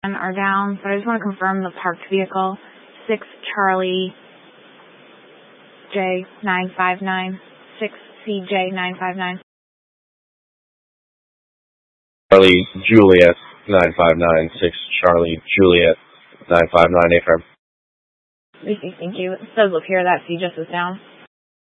are down, but I just want to confirm the parked vehicle, 6 Charlie J959, 6 CJ 959. Charlie Juliet 959, 6 Charlie Juliet 959, affirm. Thank you. It says up here that C just is down.